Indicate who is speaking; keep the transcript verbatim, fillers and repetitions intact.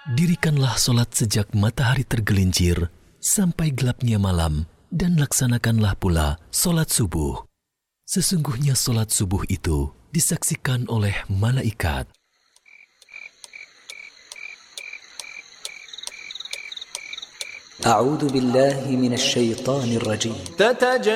Speaker 1: Dirikanlah solat sejak matahari tergelincir sampai gelapnya malam, dan laksanakanlah pula solat subuh. Sesungguhnya solat subuh itu disaksikan oleh malaikat.
Speaker 2: A'udzu billahi minasy syaithanir rajim.